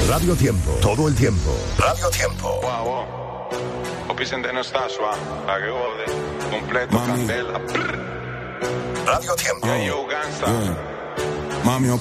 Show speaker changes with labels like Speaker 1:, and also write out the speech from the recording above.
Speaker 1: Radio Tiempo, todo el tiempo. Radio Tiempo.
Speaker 2: Wow. Opicente no está suave, a que gode, completo, candela.
Speaker 1: Radio Tiempo.
Speaker 2: Yeah, yo, gangsta.
Speaker 3: Yeah. Mami,